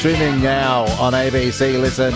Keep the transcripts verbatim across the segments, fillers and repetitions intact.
Streaming now on A B C. Listen,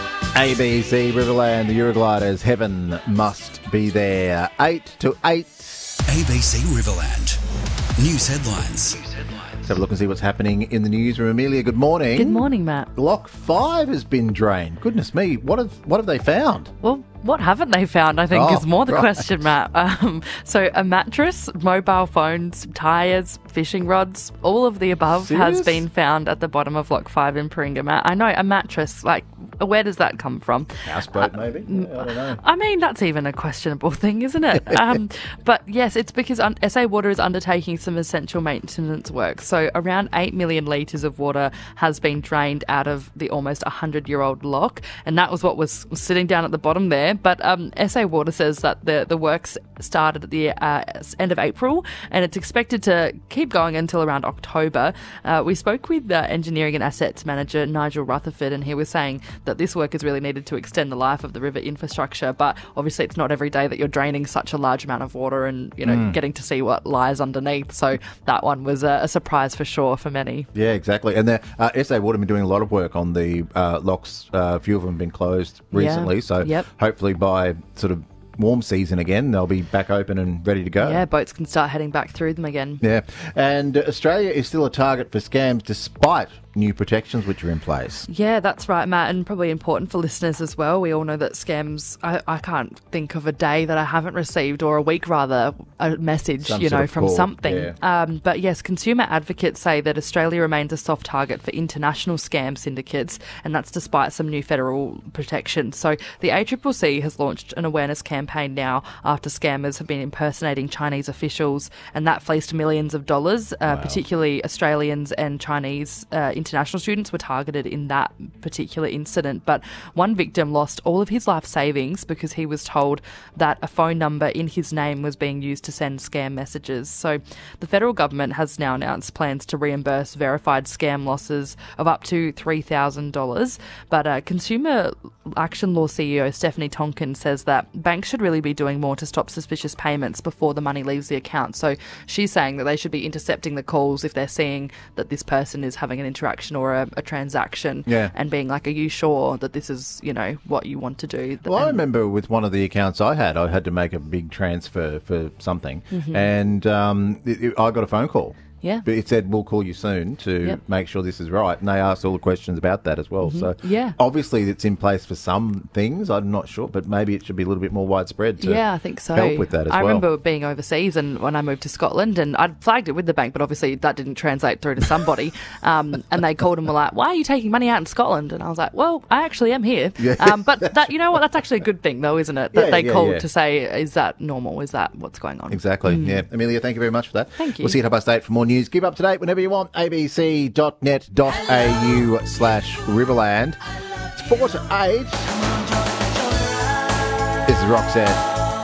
A B C Riverland, the Eurogliders, heaven must be there. Eight to eight. A B C Riverland. News headlines. Let's have a look and see what's happening in the newsroom. Amelia, good morning. Good morning, Matt. Lock five has been drained. Goodness me, what have what have they found? Well, what haven't they found, I think, Oh, is more the right. question, Matt. Um, so a mattress, mobile phones, tyres, fishing rods, all of the above Serious? has been found at the bottom of Lock five in Paringa, Matt. I know, a mattress, like, where does that come from? Houseboat, maybe? Yeah, I don't know. I mean, that's even a questionable thing, isn't it? um, but yes, it's because un- S A Water is undertaking some essential maintenance work. So around eight million litres of water has been drained out of the almost one hundred-year-old lock, and that was what was sitting down at the bottom there. But um, S A Water says that the, the works started at the uh, end of April, and it's expected to keep going until around October. Uh, we spoke with uh, Engineering and Assets Manager Nigel Rutherford, and he was saying that this work is really needed to extend the life of the river infrastructure, but obviously it's not every day that you're draining such a large amount of water and, you know, Mm. getting to see what lies underneath. So that one was a, a surprise for sure for many. Yeah, exactly. And the uh, S A Water have been doing a lot of work on the uh, locks. Uh, a few of them have been closed recently, Yeah. so Yep. hopefully by sort of warm season again, they'll be back open and ready to go. Yeah, boats can start heading back through them again. Yeah, and Australia is still a target for scams despite new protections which are in place. Yeah, that's right, Matt, and probably important for listeners as well. We all know that scams, I, I can't think of a day that I haven't received, or a week rather, a message, Some you sort know, of from call, something. yeah. Um, but yes, consumer advocates say that Australia remains a soft target for international scam syndicates, and that's despite some new federal protection. So the A C C C has launched an awareness campaign now after scammers have been impersonating Chinese officials, and that fleeced millions of dollars, uh, Wow. particularly Australians and Chinese uh, international students were targeted in that particular incident. But one victim lost all of his life savings because he was told that a phone number in his name was being used to send scam messages. So the federal government has now announced plans to reimburse verified scam losses of up to three thousand dollars. But uh, Consumer Action Law C E O Stephanie Tonkin says that banks should really be doing more to stop suspicious payments before the money leaves the account. So she's saying that they should be intercepting the calls if they're seeing that this person is having an interaction or a, a transaction, Yeah. and being like, are you sure that this is, you know, what you want to do? Well, I And- remember with one of the accounts I had, I had to make a big transfer for something, Mm-hmm. and um, it, it- I got a phone call. Yeah. But it said, we'll call you soon to Yep. make sure this is right. And they asked all the questions about that as well. So Yeah. obviously it's in place for some things. I'm not sure, but maybe it should be a little bit more widespread to Yeah, I think so. help with that as I well. remember being overseas, and when I moved to Scotland, and I'd flagged it with the bank, but obviously that didn't translate through to somebody. um, and they called and were like, "Why are you taking money out in Scotland?" And I was like, "Well, I actually am here." Yeah. Um, but that, you know what? That's actually a good thing, though, isn't it? That Yeah, they yeah, called yeah. to say, "Is that normal? Is that what's going on?" Exactly. Yeah. Amelia, thank you very much for that. Mm. Thank you. We'll see you at half past eight for more news. Keep up to date whenever you want. a b c dot net dot a u slash Riverland. It's four to eight. This is Roxette.